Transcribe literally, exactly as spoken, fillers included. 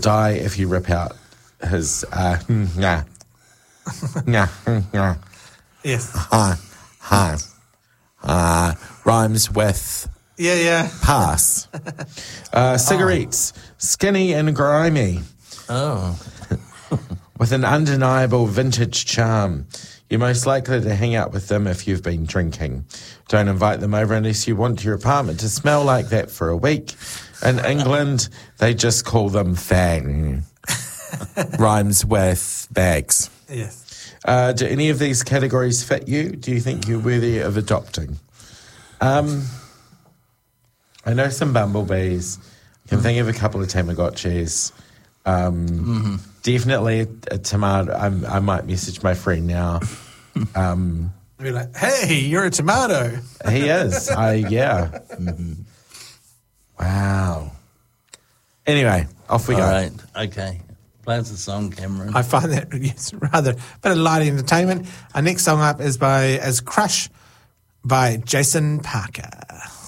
die if you rip out his uh, nah, nah, nah. Yes. Ha, ha, uh, rhymes with Yeah, yeah. pass. Uh, cigarettes, skinny and grimy, Oh. with an undeniable vintage charm. You're most likely to hang out with them if you've been drinking. Don't invite them over unless you want your apartment to smell like that for a week. In England, they just call them fang. Rhymes with bags. Yes. Uh, do any of these categories fit you? Do you think you're worthy of adopting? Um, I know some bumblebees. I can think of a couple of Tamagotchis. Um, Mm-hmm. Definitely a, a tomato. I'm, I might message my friend now. Um, Be like, hey, you're a tomato. he is. I yeah. Mm-hmm. Wow. Anyway, off we All go. right. Okay. Play us a song, Cameron. I find that yes, rather a bit of light entertainment. Our next song up is by is Crush by Jason Parker.